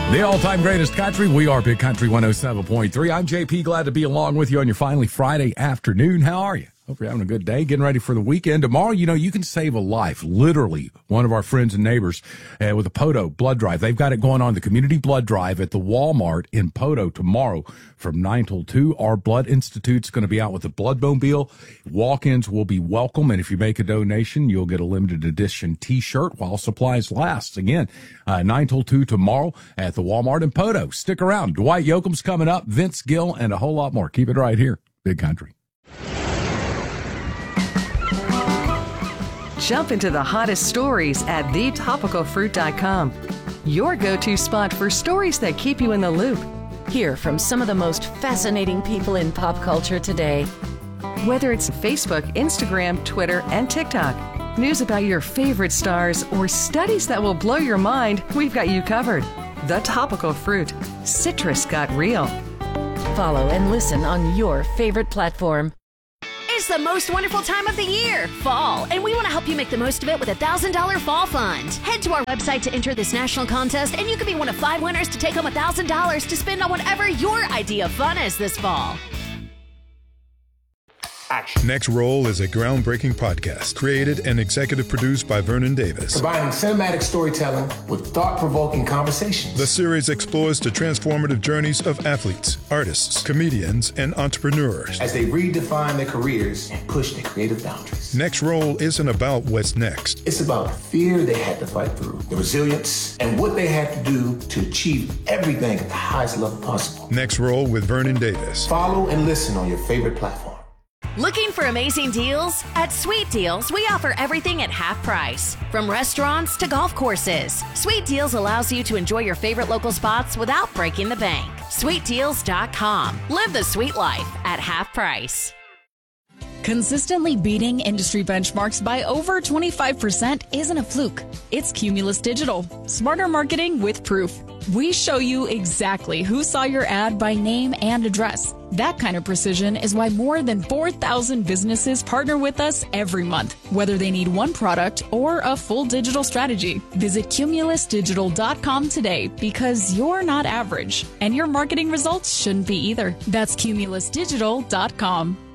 The all-time greatest country. We are Big Country 107.3. I'm JP. Glad to be along with you on your finally Friday afternoon. How are you? Hope you're having a good day, getting ready for the weekend. Tomorrow, you can save a life. Literally, one of our friends and neighbors with a Poto blood drive. They've got it going on, the community blood drive at the Walmart in Poto tomorrow from 9 till 2. Our Blood Institute's going to be out with the Bloodmobile. Walk-ins will be welcome, and if you make a donation, you'll get a limited edition T-shirt while supplies last. Again, 9 till 2 tomorrow at the Walmart in Poto. Stick around. Dwight Yoakam's coming up, Vince Gill, and a whole lot more. Keep it right here. Big Country. Jump into the hottest stories at thetopicalfruit.com. Your go-to spot for stories that keep you in the loop. Hear from some of the most fascinating people in pop culture today. Whether it's Facebook, Instagram, Twitter, and TikTok, news about your favorite stars, or studies that will blow your mind, we've got you covered. The Topical Fruit. Citrus got real. Follow and listen on your favorite platform. It's the most wonderful time of the year, fall, and we want to help you make the most of it with a $1,000 fall fund. Head to our website to enter this national contest, and you could be one of 5 winners to take home $1,000 to spend on whatever your idea of fun is this fall. Action. Next Roll is a groundbreaking podcast created and executive produced by Vernon Davis. Combining cinematic storytelling with thought-provoking conversations. The series explores the transformative journeys of athletes, artists, comedians, and entrepreneurs as they redefine their careers and push their creative boundaries. Next Roll isn't about what's next. It's about the fear they had to fight through, the resilience, and what they had to do to achieve everything at the highest level possible. Next Roll with Vernon Davis. Follow and listen on your favorite platform. Looking for amazing deals? At Sweet Deals, we offer everything at half price. From restaurants to golf courses, Sweet Deals allows you to enjoy your favorite local spots without breaking the bank. SweetDeals.com. Live the sweet life at half price. Consistently beating industry benchmarks by over 25% isn't a fluke. It's Cumulus Digital. Smarter marketing with proof. We show you exactly who saw your ad by name and address. That kind of precision is why more than 4,000 businesses partner with us every month, whether they need one product or a full digital strategy. Visit cumulusdigital.com today because you're not average, and your marketing results shouldn't be either. That's cumulusdigital.com.